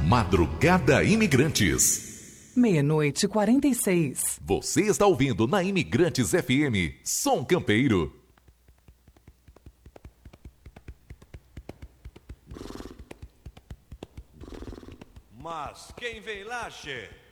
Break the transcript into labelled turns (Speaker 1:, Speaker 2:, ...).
Speaker 1: Madrugada Imigrantes.
Speaker 2: 00:46.
Speaker 1: Você está ouvindo na Imigrantes FM, Som Campeiro.
Speaker 3: Mas quem vem lá, che?